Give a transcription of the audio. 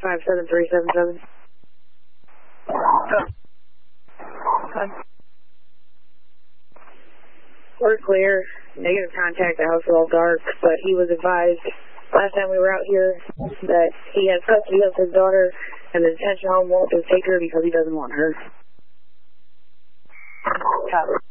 57377. We're clear. Negative contact. The house is all dark, but he was advised last time we were out here that he has custody of his daughter and the detention home won't take her because he doesn't want her. Copy.